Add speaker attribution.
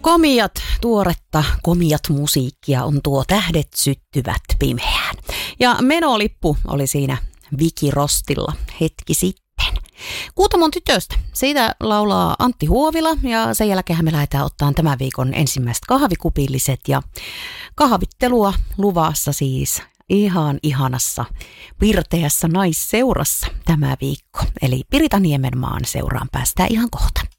Speaker 1: Komiat musiikkia on tuo Tähdet syttyvät pimeään. Ja menolippu oli siinä Viki Rostilla hetki sitten. Kuutamon tytöstä. Siitä laulaa Antti Huovila ja sen jälkeen me lähdetään ottaan tämän viikon ensimmäiset kahvikupilliset ja kahvittelua luvassa siis ihan ihanassa pirteässä naisseurassa tämä viikko. Eli Pirita Niemenmaan seuraan päästään ihan kohta.